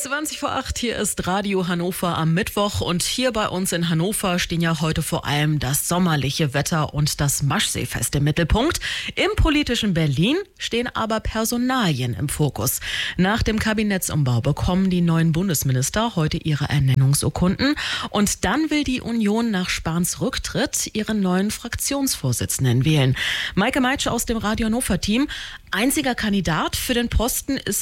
20 vor 8, hier ist Radio Hannover am Mittwoch und hier bei uns in Hannover stehen ja heute vor allem das sommerliche Wetter und das Maschseefest im Mittelpunkt. Im politischen Berlin stehen aber Personalien im Fokus. Nach dem Kabinettsumbau bekommen die neuen Bundesminister heute ihre Ernennungsurkunden und dann will die Union nach Spahns Rücktritt ihren neuen Fraktionsvorsitzenden wählen. Maike Meitsch aus dem Radio Hannover Team. Einziger Kandidat für den Posten ist